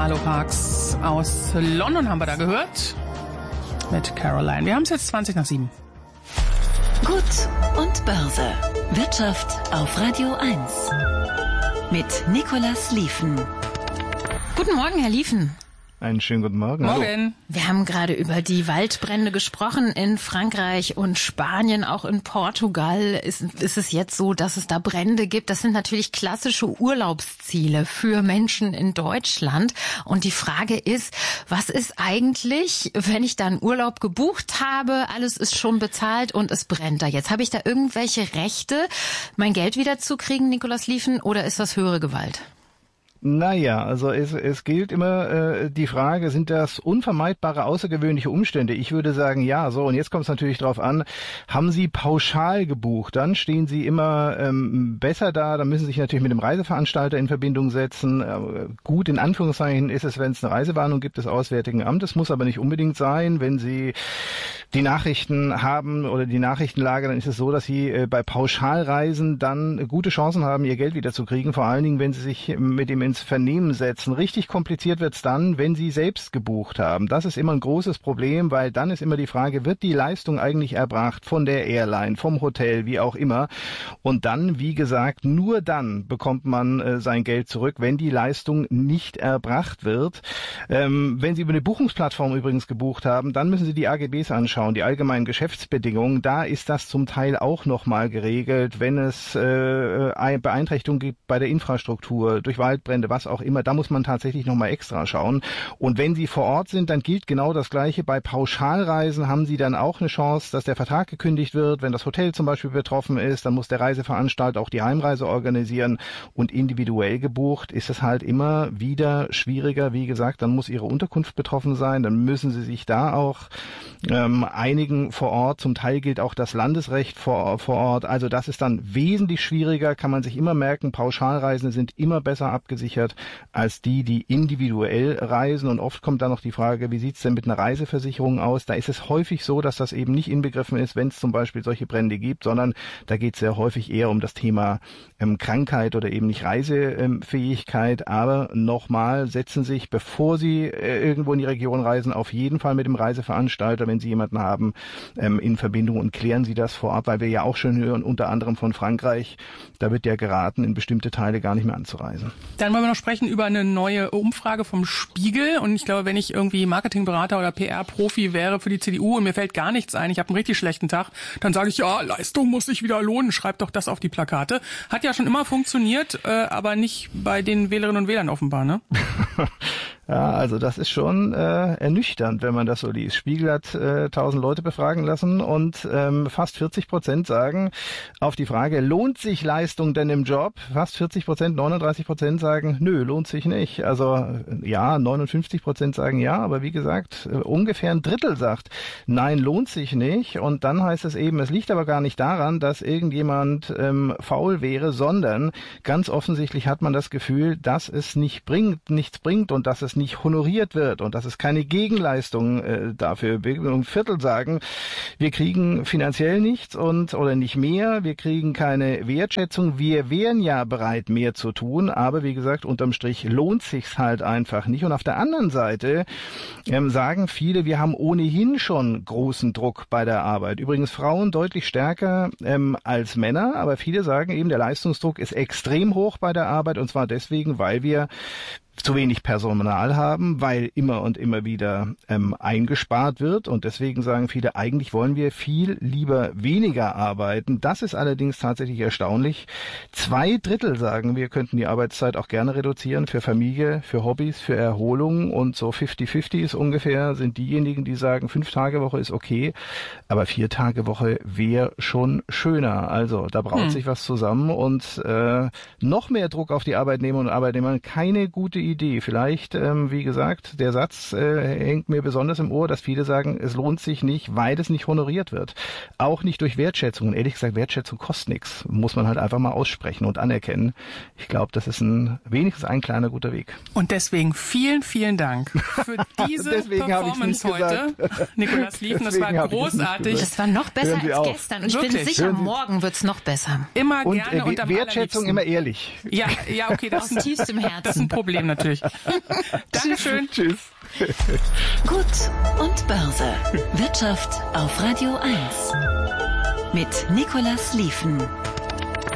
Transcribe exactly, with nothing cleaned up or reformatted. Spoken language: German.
Mahalo-Parks aus London haben wir da gehört. Mit Caroline. Wir haben es jetzt zwanzig nach sieben. Gut und Börse. Wirtschaft auf Radio eins. Mit Nicolas Lieven. Guten Morgen, Herr Lieven. Einen schönen guten Morgen. Morgen. Hallo. Wir haben gerade über die Waldbrände gesprochen in Frankreich und Spanien, auch in Portugal ist, ist es jetzt so, dass es da Brände gibt. Das sind natürlich klassische Urlaubsziele für Menschen in Deutschland. Und die Frage ist, was ist eigentlich, wenn ich da einen Urlaub gebucht habe, alles ist schon bezahlt und es brennt da jetzt? Habe ich da irgendwelche Rechte, mein Geld wiederzukriegen, Nicolas Lieven, oder ist das höhere Gewalt? Naja, also es, es gilt immer äh, die Frage, sind das unvermeidbare außergewöhnliche Umstände? Ich würde sagen, ja. So, und jetzt kommt es natürlich drauf an, haben Sie pauschal gebucht, dann stehen Sie immer ähm, besser da, dann müssen Sie sich natürlich mit dem Reiseveranstalter in Verbindung setzen. Äh, gut, in Anführungszeichen ist es, wenn es eine Reisewarnung gibt des Auswärtigen Amtes, muss aber nicht unbedingt sein. Wenn Sie die Nachrichten haben oder die Nachrichtenlage, dann ist es so, dass Sie äh, bei Pauschalreisen dann gute Chancen haben, Ihr Geld wiederzukriegen, vor allen Dingen, wenn Sie sich mit dem ins Vernehmen setzen. Richtig kompliziert wird's dann, wenn Sie selbst gebucht haben. Das ist immer ein großes Problem, weil dann ist immer die Frage, wird die Leistung eigentlich erbracht von der Airline, vom Hotel, wie auch immer. Und dann, wie gesagt, nur dann bekommt man äh, sein Geld zurück, wenn die Leistung nicht erbracht wird. Ähm, wenn Sie über eine Buchungsplattform übrigens gebucht haben, dann müssen Sie die A G Bs anschauen, die allgemeinen Geschäftsbedingungen. Da ist das zum Teil auch nochmal geregelt, wenn es äh, Beeinträchtigungen gibt bei der Infrastruktur, durch Waldbrände, was auch immer, da muss man tatsächlich nochmal extra schauen. Und wenn Sie vor Ort sind, dann gilt genau das Gleiche. Bei Pauschalreisen haben Sie dann auch eine Chance, dass der Vertrag gekündigt wird. Wenn das Hotel zum Beispiel betroffen ist, dann muss der Reiseveranstalter auch die Heimreise organisieren. Und individuell gebucht ist es halt immer wieder schwieriger. Wie gesagt, dann muss Ihre Unterkunft betroffen sein. Dann müssen Sie sich da auch ähm, einigen vor Ort. Zum Teil gilt auch das Landesrecht vor, vor Ort. Also das ist dann wesentlich schwieriger, kann man sich immer merken. Pauschalreisen sind immer besser abgesichert als die, die individuell reisen. Und oft kommt dann noch die Frage, wie sieht's denn mit einer Reiseversicherung aus? Da ist es häufig so, dass das eben nicht inbegriffen ist, wenn es zum Beispiel solche Brände gibt, sondern da geht es sehr häufig eher um das Thema ähm, Krankheit oder eben nicht Reisefähigkeit. Aber nochmal, setzen sich, bevor Sie äh, irgendwo in die Region reisen, auf jeden Fall mit dem Reiseveranstalter, wenn Sie jemanden haben, ähm, in Verbindung und klären Sie das vorab, weil wir ja auch schon hören, unter anderem von Frankreich, da wird ja geraten, in bestimmte Teile gar nicht mehr anzureisen. Dann wollen wir noch sprechen über eine neue Umfrage vom Spiegel. Und ich glaube, wenn ich irgendwie Marketingberater oder P R-Profi wäre für die C D U und mir fällt gar nichts ein, ich habe einen richtig schlechten Tag, dann sage ich, ja, Leistung muss sich wieder lohnen, schreib doch das auf die Plakate. Hat ja schon immer funktioniert, äh, aber nicht bei den Wählerinnen und Wählern offenbar, ne? Ja, also das ist schon äh, ernüchternd, wenn man das so liest. Spiegel hat äh, tausend Leute befragen lassen und ähm, fast vierzig Prozent sagen auf die Frage, lohnt sich Leistung denn im Job? Fast vierzig Prozent, neununddreißig Prozent sagen, nö, lohnt sich nicht. Also ja, neunundfünfzig Prozent sagen ja, aber wie gesagt, äh, ungefähr ein Drittel sagt, nein, lohnt sich nicht. Und dann heißt es eben, es liegt aber gar nicht daran, dass irgendjemand ähm, faul wäre, sondern ganz offensichtlich hat man das Gefühl, dass es nicht bringt, nichts bringt und dass es nicht honoriert wird und dass es keine Gegenleistung äh, dafür gibt. Ein Viertel sagen, wir kriegen finanziell nichts und oder nicht mehr, wir kriegen keine Wertschätzung, wir wären ja bereit, mehr zu tun, aber wie gesagt, unterm Strich lohnt sich's halt einfach nicht. Und auf der anderen Seite ähm, sagen viele, wir haben ohnehin schon großen Druck bei der Arbeit. Übrigens Frauen deutlich stärker ähm, als Männer, aber viele sagen eben, der Leistungsdruck ist extrem hoch bei der Arbeit und zwar deswegen, weil wir zu wenig Personal haben, weil immer und immer wieder ähm, eingespart wird und deswegen sagen viele, eigentlich wollen wir viel lieber weniger arbeiten. Das ist allerdings tatsächlich erstaunlich. Zwei Drittel sagen, wir könnten die Arbeitszeit auch gerne reduzieren für Familie, für Hobbys, für Erholung und so fünfzig fünfzig ist ungefähr, sind diejenigen, die sagen, fünf Tage Woche ist okay, aber vier Tage Woche wäre schon schöner. Also da braut hm. sich was zusammen und äh, noch mehr Druck auf die Arbeitnehmer und Arbeitnehmer, keine gute Idee. Vielleicht, ähm, wie gesagt, der Satz äh, hängt mir besonders im Ohr, dass viele sagen, es lohnt sich nicht, weil es nicht honoriert wird. Auch nicht durch Wertschätzung. Und ehrlich gesagt, Wertschätzung kostet nichts. Muss man halt einfach mal aussprechen und anerkennen. Ich glaube, das ist ein wenigstens ein kleiner guter Weg. Und deswegen vielen, vielen Dank für diese Performance heute. Nicolas Lieven, das war großartig. Das war noch besser als auf. gestern. Und ich Wirklich? bin sicher, morgen wird's noch besser. Immer und, gerne äh, und am Wertschätzung immer ehrlich. Ja, ja, okay, das ist, aus tiefstem Herzen. Das ist ein Problem natürlich. natürlich. Dankeschön. Tschüss. Gut und Börse. Wirtschaft auf Radio eins. Mit Nicolas Liefen.